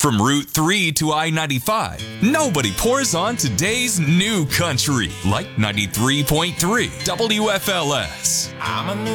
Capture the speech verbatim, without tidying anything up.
From Route three to I ninety-five, nobody pours on today's new country like ninety-three point three W F L S. I'm a new